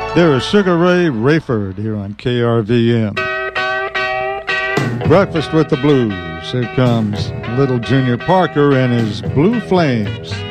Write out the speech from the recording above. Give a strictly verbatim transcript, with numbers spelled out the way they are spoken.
There is Sugar Ray Rayford here on K R V M. Breakfast with the Blues. Here comes little Junior Parker and his Blue Flames.